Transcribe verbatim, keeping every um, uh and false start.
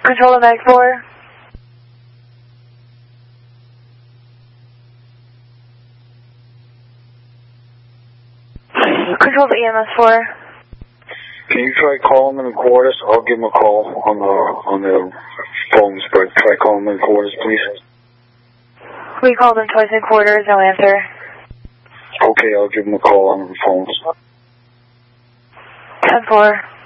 Control to Mag four. Control to E M S four. Can you try calling them in quarters? I'll give them a call on the on the phones, but try calling them in quarters, please. We called them twice in quarters, no answer. Okay, I'll give them a call on the phones. ten four.